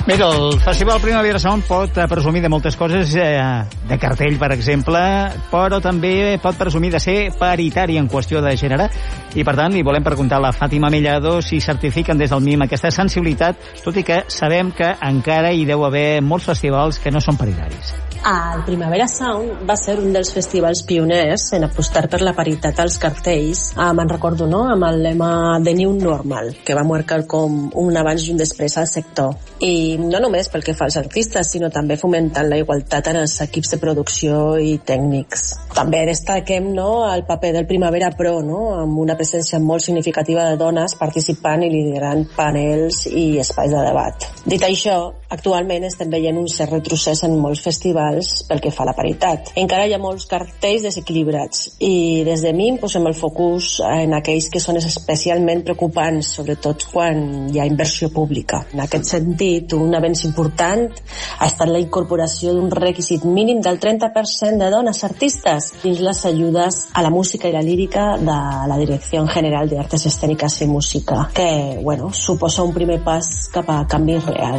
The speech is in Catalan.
Mira, el Festival Primavera Sound pot presumir de moltes coses, de cartell, per exemple, però també pot presumir de ser paritari en qüestió de gènere, i per tant li volem preguntar a la Fàtima Mellado si certifiquen des del MIM aquesta sensibilitat, tot i que sabem que encara hi deu haver molts festivals que no són paritaris. El Primavera Sound va ser un dels festivals pioners en apostar per la paritat als cartells. Me'n recordo, no?, amb el lema The New Normal, que va marcar com un abans i un després al sector. I no només pel que fa als artistes, sinó també fomentant la igualtat en els equips de producció i tècnics. També destaquem, no, el paper del Primavera Pro, no?, amb una presència molt significativa de dones participant i liderant panels i espais de debat. Dit això, actualment estem veient un cert retrocés en molts festivals pel que fa a la paritat. Encara hi ha molts cartells desequilibrats i des de MIM posem el focus en aquells que són especialment preocupants, sobretot quan hi ha inversió pública. En aquest sentit, un avenç important ha estat la incorporació d'un requisit mínim del 30% de dones artistes dins les ajudes a la música i la lírica de la Direcció General de Artes Escèniques i Música, que, bueno, suposa un primer pas cap a canvis reals.